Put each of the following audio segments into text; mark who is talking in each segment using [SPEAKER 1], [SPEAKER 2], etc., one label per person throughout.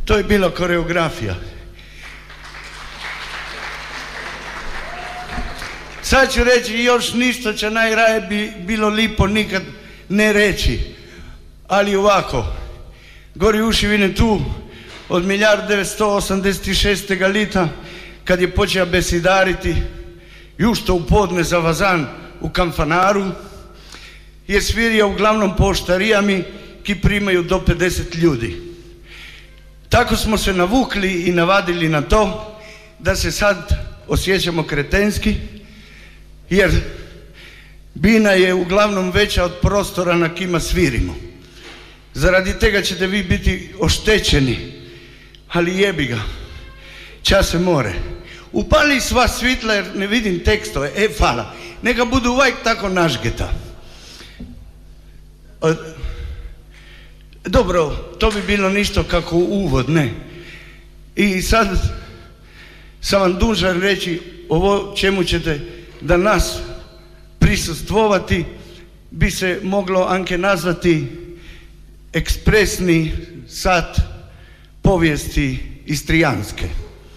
[SPEAKER 1] To je bila koreografija. Sad ću reći još ništa, će najraje bi bilo lipo nikad ne reći. Ali ovako, gori uši vine tu od 1986. lita, kad je počeo besidariti, jušto u podne za vazan u Kamfanaru, je svirio uglavnom po oštarijami ki primaju do 50 ljudi. Tako smo se navukli i navadili na to da se sad osjećamo kretenski, jer bina je uglavnom veća od prostora na kima svirimo. Zaradi tega ćete vi biti oštećeni, ali jebi ga, čas se more. Upali sva svitla jer ne vidim tekstove, hvala, neka budu uvijek tako nažgeta. Dobro, to bi bilo ništo kako uvod, ne. I sad sam vam dužan reći ovo čemu ćete da nas prisustvovati, bi se moglo anke nazvati ekspresni sat povijesti istrijanske.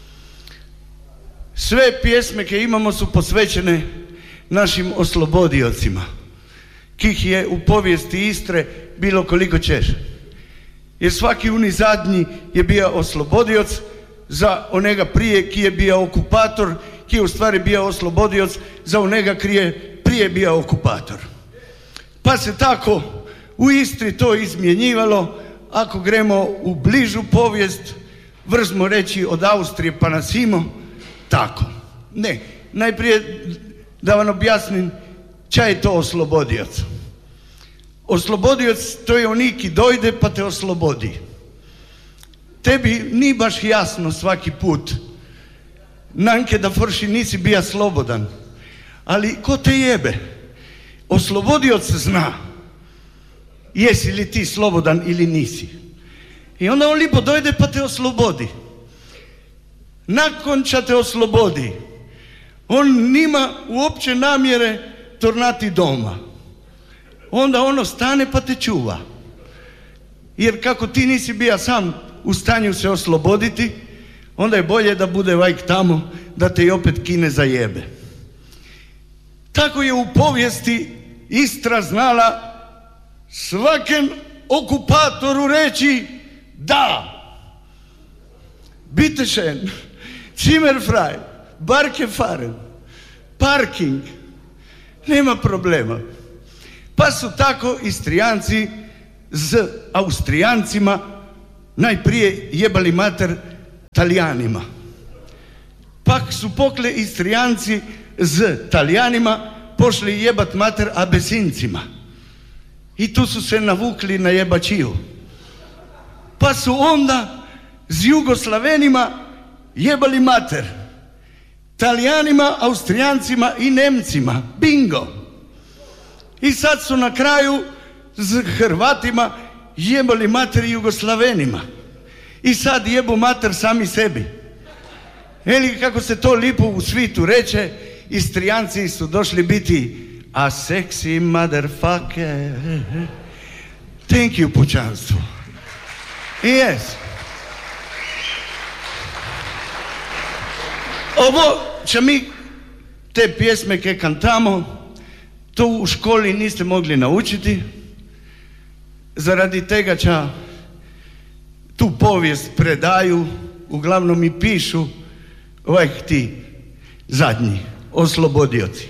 [SPEAKER 1] Sve pjesme koje imamo su posvećene našim oslobodiocima, kih je u povijesti Istre bilo koliko ćeš. Jer svaki uni zadnji je bio oslobodioc za onega prije ki je bio okupator, ki je u stvari bio oslobodioc za onega prije bio okupator. Pa se tako u Istri to izmjenjivalo. Ako gremo u bližu povijest, vrzmo reći od Austrije pa na simo, tako. Ne, najprije da vam objasnim ča je to oslobodioc. Oslobodioc to je oni ki dojde pa te oslobodi. Tebi ni baš jasno svaki put, nanke da forši nisi bija slobodan, ali ko te jebe? Oslobodioc zna jesi li ti slobodan ili nisi. I onda on lipo dojde pa te oslobodi. Nakon ča te oslobodi, on nima uopće namjere tornati doma. Onda ono stane pa te čuva. Jer kako ti nisi bija sam u stanju se osloboditi, onda je bolje da bude vajk tamo, da te i opet kine zajebe. Tako je u povijesti Istra znala svakem okupatoru reći da. Bitte schön, Zimmer frei, Barke fahren, parking, nema problema. Pa su tako Istrijanci z Austrijancima najprije jebali mater Talijanima. Pak su pokle Istrijanci z Talijanima pošli jebat mater Abesincima. I tu su se navukli na jebačiju. Pa su onda z Jugoslavenima jebali mater Talijanima, Austrijancima i Nemcima. Bingo! I sad su na kraju z Hrvatima jebali mater Jugoslavenima. I sad jebu mater sami sebi. Eli kako se to lipo u svitu reče, Istrijanci su došli biti a sexy motherfucker. Thank you, pučanstvo. Yes. Ovo će mi te pjesme ke kantamo, to u školi niste mogli naučiti, zaradi tega ča tu povijest predaju, uglavnom i pišu ovaj ti zadnji oslobodioci.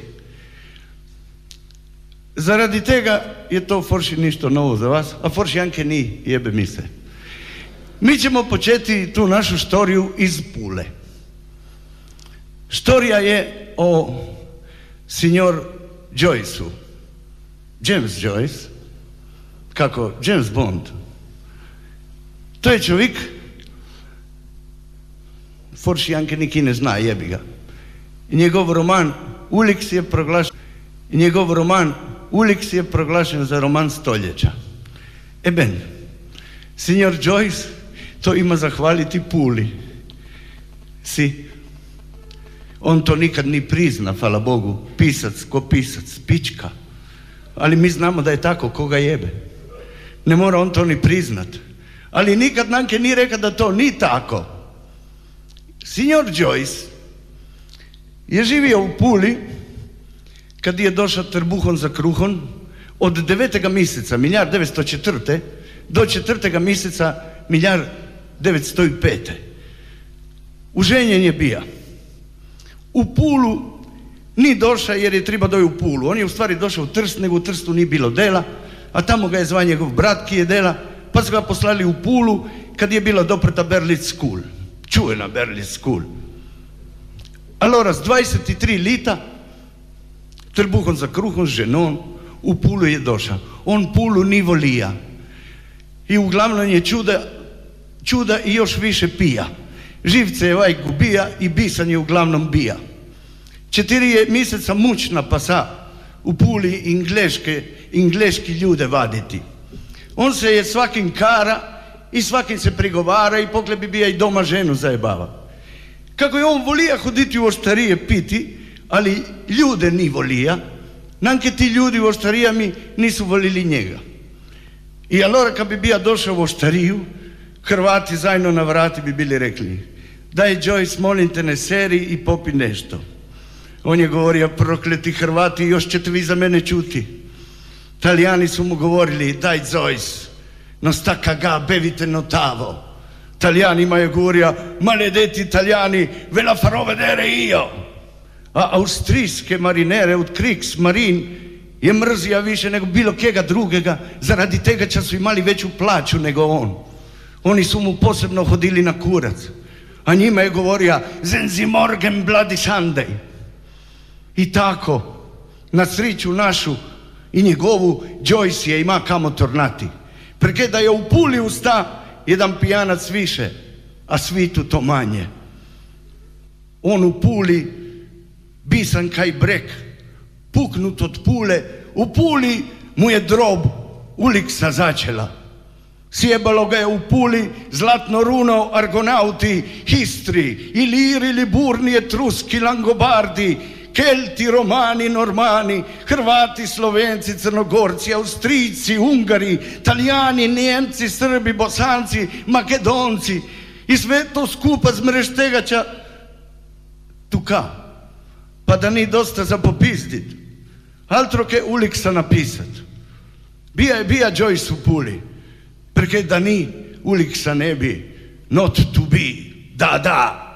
[SPEAKER 1] Zaradi tega je to forši ništo novo za vas, a forši anke ni, jebe mi se. Mi ćemo početi tu našu štoriju iz Pule. Štorija je o signor Joyceu. James Joyce, kako James Bond. To je čovjek, forši anke niki ne zna, jebi ga. I njegov roman Ulix je proglašen za roman stoljeća. Ben, signor Joyce to ima zahvaliti Puli. On to nikad ni prizna, hvala Bogu, pisac ko pisac, pička. Ali mi znamo da je tako, koga jebe. Ne mora on to ni priznat. ali nikad nanke nije rekao da to ni tako. Signor Joyce je živio u Puli kad je došao trbuhom za kruhom od 9. mjeseca 1904. do 4. mjeseca 1905. Uženjen je bija. U Pulu ni došao jer je treba doj u Pulu. On je u stvari došao u Trst, nego u Trstu nije bilo dela, a tamo ga je zvan njegov brat ki je dela, pa su ga poslali u Pulu kad je bila doprta Berlitz School. Čuvena Berlitz School. Allora, s 23 lita, trbuhom za kruhom, s ženom, u Pulu je došao. On Pulu ni volija. I uglavnom je čuda i još više pija. Živce je ovaj gubija i bisan je uglavnom bija. 4 mjeseca mučna pasa u Puli ingleški ljude vaditi. On se je svakim kara i svakim se prigovara i pokle bi bija i doma ženu zajebava. Kako je on volija hoditi u oštarije piti, ali ljude ni volija, nanke ti ljudi u oštarijami nisu volili njega. I allora kad bi bija došao u oštariju, Hrvati zajedno na vrati bi bili rekli: daj Joyce, molim te, ne seri i popi nešto. On je govorio: prokleti Hrvati, još ćete vi za mene čuti. Talijani su mu govorili: daj Joyce, non sta cagà, bevite notavo. Talijanima je govorio: maledetti Italijani, ve la farò vedere io. A austrijske marinere od Kriegsmarine je mrzija više nego bilo kega drugega, zaradi tega ča su imali veću plaću nego on. Oni su mu posebno hodili na kurac, a njima je govorio: Sen Sie morgen bloody Sunday. I tako, na sriću našu i njegovu, Joyce je ima kamo tornati. Perché da je u Puli usta jedan pijanac više, a svitu to manje. On u Puli, bisan kaj brek, puknut od Pule, u Puli mu je drob uliksa začela. Sjebalo ga je u Puli zlatno runo Argonauti, Histri, Iliri, Liburni, Etruski, Langobardi, Kelti, Romani, Normani, Hrvati, Slovenci, Crnogorci, Austrijci, Ungari, Talijani, Nijemci, Srbi, Bosanci, Makedonci i sve to skupa zmreštegača tuka. Pa da ni dosta za popizdit, altroke uliksa napisat. Bija Joyce u Puli, perché da ni uliksa ne bi not to be, da,